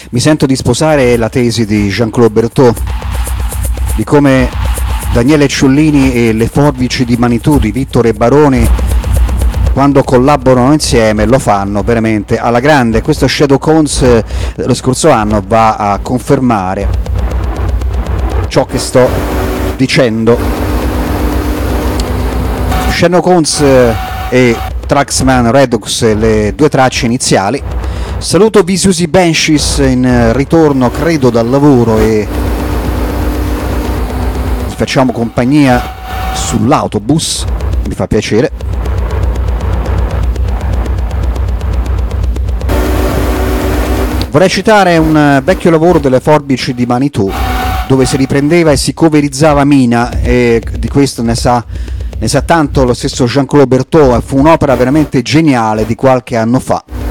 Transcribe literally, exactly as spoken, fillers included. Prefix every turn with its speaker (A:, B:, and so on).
A: mi sento di sposare la tesi di Jean-Claude Berthaud, di come Daniele Ciullini e le forbici di Manitou di Vittore Baroni, quando collaborano insieme, lo fanno veramente alla grande. Questo Shadow Cones eh, dello scorso anno va a confermare ciò che sto dicendo. Shadow Cones eh, e Traxman Redux, le due tracce iniziali. Saluto Visusi Banshees in ritorno, credo, dal lavoro, e vi facciamo compagnia sull'autobus, mi fa piacere. Vorrei citare un vecchio lavoro delle forbici di Manitou, dove si riprendeva e si coverizzava Mina, e di questo ne sa, ne sa tanto lo stesso Jean-Claude Berthaud. Fu un'opera veramente geniale di qualche anno fa.